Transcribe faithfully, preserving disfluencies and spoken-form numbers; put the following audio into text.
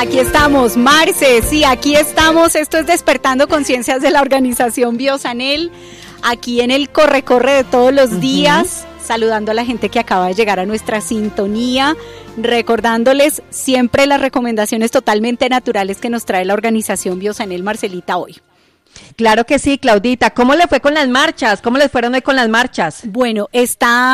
Aquí estamos, Marce, sí, aquí estamos, esto es Despertando Conciencias de la organización Biosanel, aquí en el corre-corre de todos los días, uh-huh. saludando a la gente que acaba de llegar a nuestra sintonía, recordándoles siempre las recomendaciones totalmente naturales que nos trae la organización Biosanel. Marcelita, hoy. Claro que sí, Claudita. ¿Cómo le fue con las marchas? ¿Cómo les fueron hoy con las marchas? Bueno, está